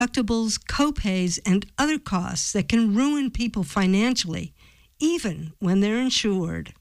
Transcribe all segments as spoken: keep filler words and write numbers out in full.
deductibles, copays, and other costs that can ruin people financially, even when they're insured.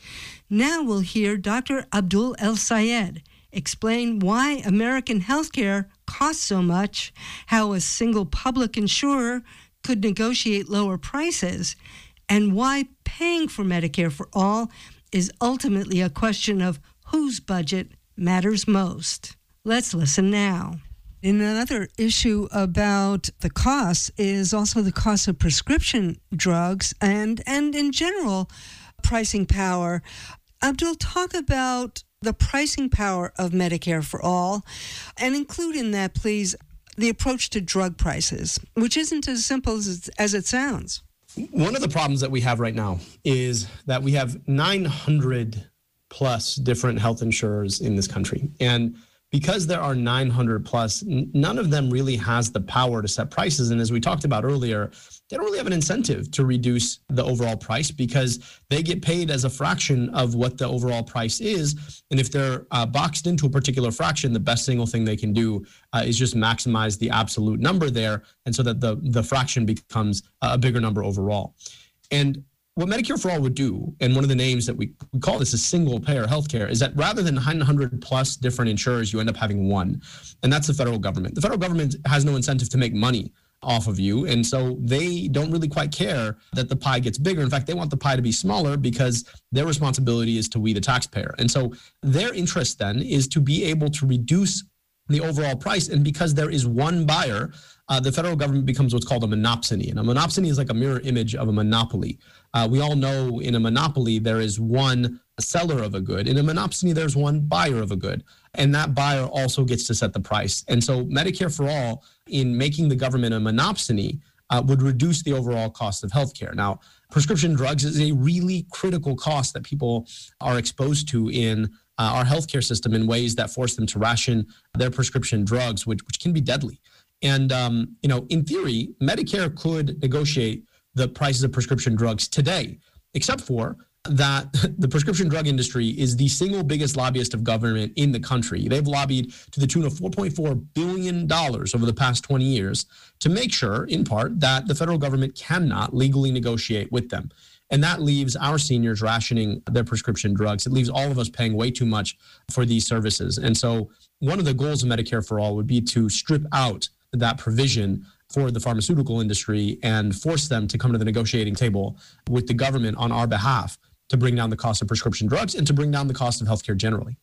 Now we'll hear Doctor Abdul El-Sayed explain why American healthcare costs so much, how a single public insurer could negotiate lower prices, and why paying for Medicare for all is ultimately a question of whose budget matters most. Let's listen now. And another issue about the costs is also the cost of prescription drugs and, and in general, pricing power. Abdul, talk about the pricing power of Medicare for all, and include in that, please, the approach to drug prices, which isn't as simple as, as it sounds. One of the problems that we have right now is that we have nine hundred plus different health insurers in this country. And because there are nine hundred plus, none of them really has the power to set prices. And as we talked about earlier, they don't really have an incentive to reduce the overall price because they get paid as a fraction of what the overall price is. And if they're uh, boxed into a particular fraction, the best single thing they can do uh, is just maximize the absolute number there. And so that the, the fraction becomes a bigger number overall. And what Medicare for All would do, and one of the names that we, we call this a single payer healthcare, is that rather than nine hundred plus different insurers, you end up having one. And that's the federal government. The federal government has no incentive to make money off of you. And so they don't really quite care that the pie gets bigger. In fact, they want the pie to be smaller because their responsibility is to we the taxpayer. And so their interest then is to be able to reduce the overall price. And because there is one buyer, uh, the federal government becomes what's called a monopsony. And a monopsony is like a mirror image of a monopoly. Uh, we all know in a monopoly, there is one seller of a good. In a monopsony, there's one buyer of a good. And that buyer also gets to set the price. And so Medicare for All, in making the government a monopsony, uh, would reduce the overall cost of healthcare. Now, prescription drugs is a really critical cost that people are exposed to in uh, our healthcare system in ways that force them to ration their prescription drugs, which, which can be deadly. And, um, you know, in theory, Medicare could negotiate the prices of prescription drugs today, except for that the prescription drug industry is the single biggest lobbyist of government in the country. They've lobbied to the tune of four point four billion dollars over the past twenty years to make sure, in part, that the federal government cannot legally negotiate with them. And that leaves our seniors rationing their prescription drugs. It leaves all of us paying way too much for these services. And so one of the goals of Medicare for All would be to strip out that provision for the pharmaceutical industry and force them to come to the negotiating table with the government on our behalf to bring down the cost of prescription drugs and to bring down the cost of healthcare generally.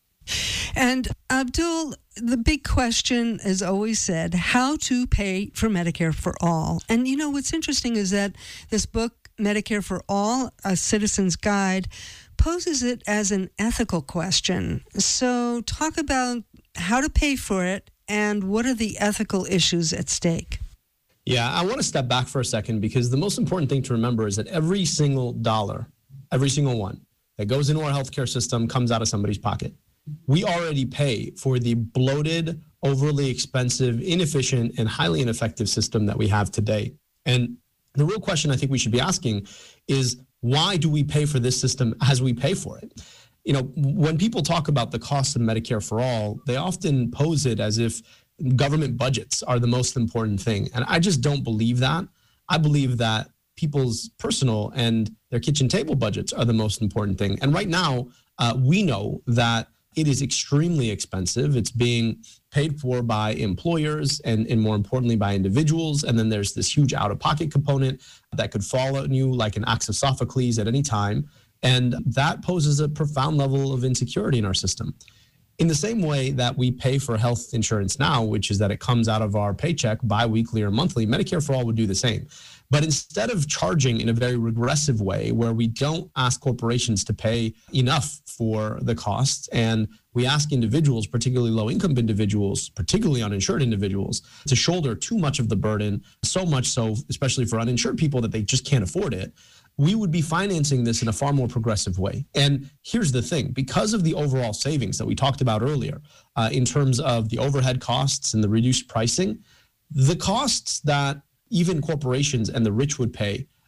And Abdul, the big question is always said, how to pay for Medicare for all. And you know, what's interesting is that this book, Medicare for All, A Citizen's Guide, poses it as an ethical question. So talk about how to pay for it and what are the ethical issues at stake. Yeah, I want to step back for a second because the most important thing to remember is that every single dollar, every single one that goes into our healthcare system comes out of somebody's pocket. We already pay for the bloated, overly expensive, inefficient, and highly ineffective system that we have today. And the real question I think we should be asking is, why do we pay for this system as we pay for it? You know, when people talk about the cost of Medicare for All, they often pose it as if government budgets are the most important thing. And I just don't believe that. I believe that people's personal and their kitchen table budgets are the most important thing. And right now, uh, we know that it is extremely expensive. It's being paid for by employers and, and more importantly, by individuals. And then there's this huge out-of-pocket component that could fall on you like an axe of Sophocles at any time. And that poses a profound level of insecurity in our system. In the same way that we pay for health insurance now, which is that it comes out of our paycheck biweekly or monthly, Medicare for All would do the same. But instead of charging in a very regressive way where we don't ask corporations to pay enough for the costs, and we ask individuals, particularly low-income individuals, particularly uninsured individuals, to shoulder too much of the burden, so much so, especially for uninsured people, that they just can't afford it, we would be financing this in a far more progressive way. And here's the thing, because of the overall savings that we talked about earlier, uh, in terms of the overhead costs and the reduced pricing, the costs that even corporations and the rich would pay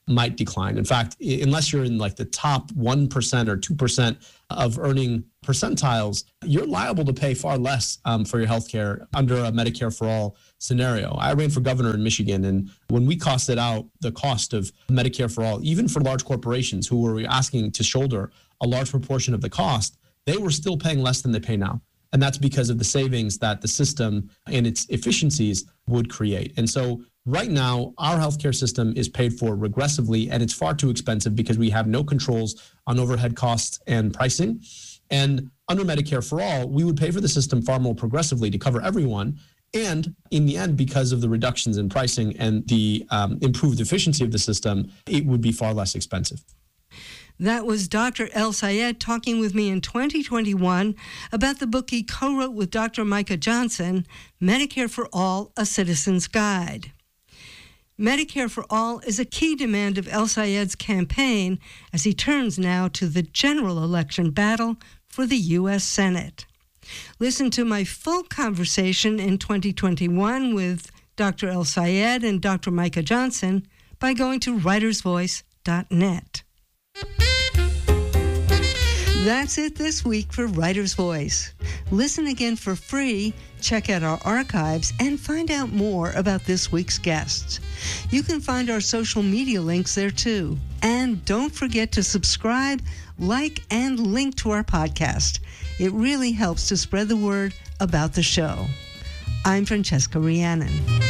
might decline. In fact, unless you're in like the top one percent or two percent of earning percentiles, you're liable to pay far less um, for your healthcare under a Medicare for All scenario. I ran for governor in Michigan, and when we costed out the cost of Medicare for All, even for large corporations who were asking to shoulder a large proportion of the cost, they were still paying less than they pay now. And that's because of the savings that the system and its efficiencies would create. And so right now, our healthcare system is paid for regressively, and it's far too expensive because we have no controls on overhead costs and pricing. And under Medicare for All, we would pay for the system far more progressively to cover everyone. And in the end, because of the reductions in pricing and the um, improved efficiency of the system, it would be far less expensive. That was Doctor El-Sayed talking with me in twenty twenty-one about the book he co-wrote with Doctor Micah Johnson, Medicare for All, A Citizen's Guide. Medicare for All is a key demand of El-Sayed's campaign as he turns now to the general election battle for the U S Senate. Listen to my full conversation in twenty twenty-one with Doctor El-Sayed and Doctor Micah Johnson by going to writers voice dot net. That's it this week for Writer's Voice. Listen again for free, check out our archives, and find out more about this week's guests. You can find our social media links there too. And don't forget to subscribe, like, and link to our podcast. It really helps to spread the word about the show. I'm Francesca Rhiannon.